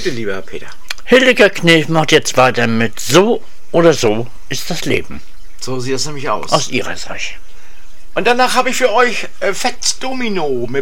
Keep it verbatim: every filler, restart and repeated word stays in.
Bitte, lieber Herr Peter. Hildegard Knef macht jetzt weiter mit So oder so ist das Leben. So sieht es nämlich aus. Aus ihrer Sicht. Und danach habe ich für euch äh, Fats Domino mit